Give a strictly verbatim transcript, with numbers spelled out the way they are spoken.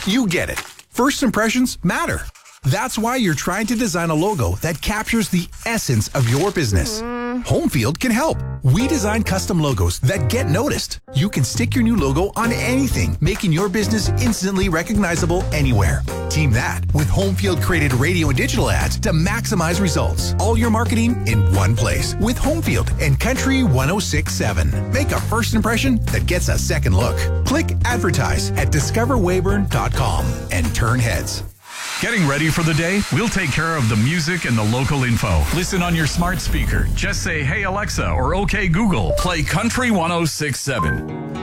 You get it. First impressions matter. That's why you're trying to design a logo that captures the essence of your business. Mm. Homefield can help. We design custom logos that get noticed. You can stick your new logo on anything, making your business instantly recognizable anywhere. Team that with Homefield created radio and digital ads to maximize results. All your marketing in one place with Homefield and Country one oh six point seven. Make a first impression that gets a second look. Click advertise at discover weyburn dot com and turn heads. Getting ready for the day? We'll take care of the music and the local info. Listen on your smart speaker. Just say, "Hey Alexa," or "Okay Google, play Country one oh six point seven."